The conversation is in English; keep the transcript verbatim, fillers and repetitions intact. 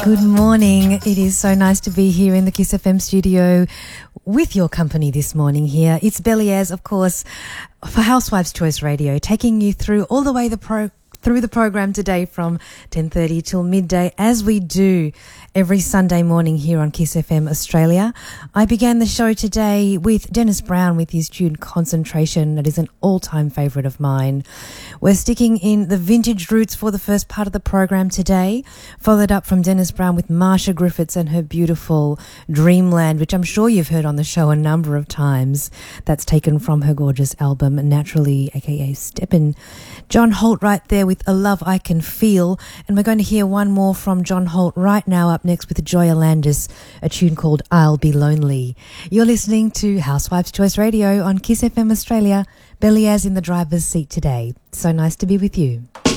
Good morning. It is so nice to be here in the Kiss F M studio with your company this morning here. It's Beliaz, of course, for Housewives Choice Radio, taking you through all the way the pro through the program today from ten thirty till midday, as we do every Sunday morning here on Kiss F M Australia. I began the show today with Dennis Brown with his tune Concentration. That is an all-time favourite of mine. We're sticking in the vintage roots for the first part of the program today, followed up from Dennis Brown with Marsha Griffiths and her beautiful Dreamland, which I'm sure you've heard on the show a number of times. That's taken from her gorgeous album Naturally, aka Steppin'. John Holt right there with A Love I Can Feel, and we're going to hear one more from John Holt right now, up next with Joya Landis, a tune called I'll Be Lonely. You're listening to Housewives Choice Radio on Kiss F M Australia. Beliaz in the driver's seat today. So nice to be with you.